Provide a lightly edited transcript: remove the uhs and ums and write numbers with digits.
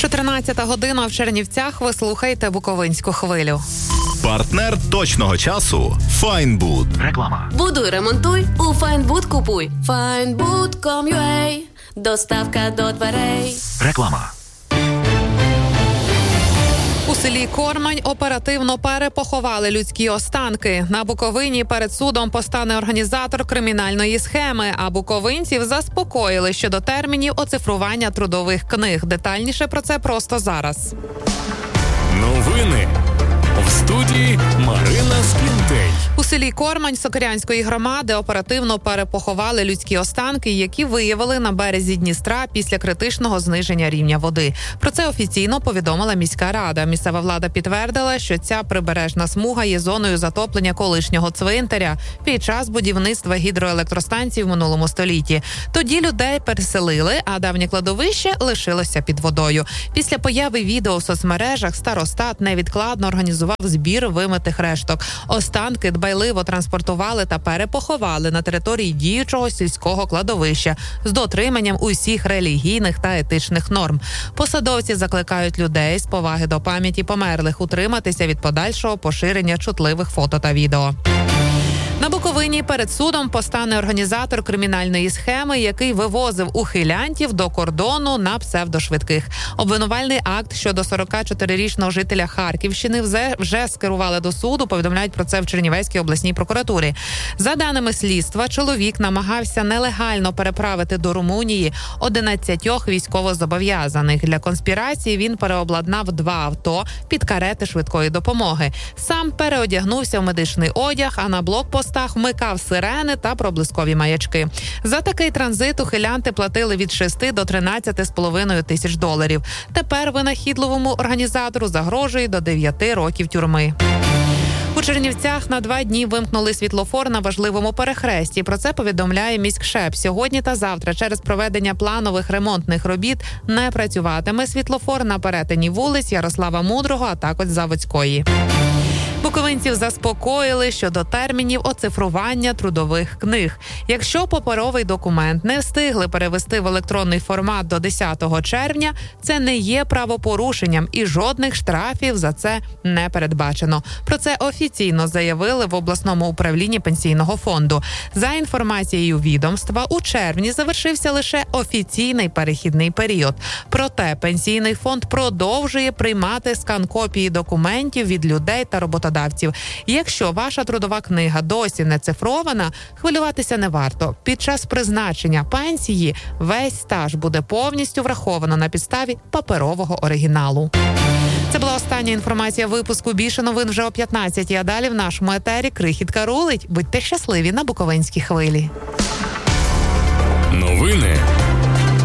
14 година в Чернівцях. Ви слухаєте Буковинську хвилю. Партнер точного часу – Файнбуд. Реклама. Будуй, ремонтуй, у Файнбуд купуй. Findbood.com.ua. Доставка до дверей. Реклама. У селі Кормань оперативно перепоховали людські останки. На Буковині перед судом постане організатор кримінальної схеми, а буковинців заспокоїли щодо термінів оцифрування трудових книг. Детальніше про це просто зараз. Новини. В студії Марина Скінтей. У селі Кормань Сокирянської громади оперативно перепоховали людські останки, які виявили на березі Дністра після критичного зниження рівня води. Про це офіційно повідомила міська рада. Місцева влада підтвердила, що ця прибережна смуга є зоною затоплення колишнього цвинтаря під час будівництва гідроелектростанцій в минулому столітті. Тоді людей переселили, а давнє кладовище лишилося під водою. Після появи відео в соцмережах старостат невідкладно організував збір вимитих решток. Останки дбайливо транспортували та перепоховали на території діючого сільського кладовища з дотриманням усіх релігійних та етичних норм. Посадовці закликають людей з поваги до пам'яті померлих утриматися від подальшого поширення чутливих фото та відео. На Буковині перед судом постане організатор кримінальної схеми, який вивозив ухилянтів до кордону на псевдошвидких. Обвинувальний акт щодо 44-річного жителя Харківщини вже скерували до суду, повідомляють про це в Чернівецькій обласній прокуратурі. За даними слідства, чоловік намагався нелегально переправити до Румунії 11 військовозобов'язаних. Для конспірації він переобладнав 2 авто під карети швидкої допомоги. Сам переодягнувся в медичний одяг, а на блокпостах вмикав сирени та проблискові маячки. За такий транзит ухилянти платили від 6 до 13,5 тисяч доларів. Тепер винахідливому організатору загрожує до 9 років тюрми. У Чернівцях на 2 дні вимкнули світлофор на важливому перехресті. Про це повідомляє міськшеп. Сьогодні та завтра через проведення планових ремонтних робіт не працюватиме світлофор на перетині вулиць Ярослава Мудрого, а також Заводської. Буковинців заспокоїли щодо термінів оцифрування трудових книг. Якщо паперовий документ не встигли перевести в електронний формат до 10 червня, це не є правопорушенням і жодних штрафів за це не передбачено. Про це офіційно заявили в обласному управлінні пенсійного фонду. За інформацією відомства, у червні завершився лише офіційний перехідний період. Проте пенсійний фонд продовжує приймати скан-копії документів від людей та роботодавців. Якщо ваша трудова книга досі не цифрована, хвилюватися не варто. Під час призначення пенсії весь стаж буде повністю враховано на підставі паперового оригіналу. Це була остання інформація випуску. Більше новин вже о 15-й, а далі в нашому етері крихітка рулить. Будьте щасливі на Буковинській хвилі. Новини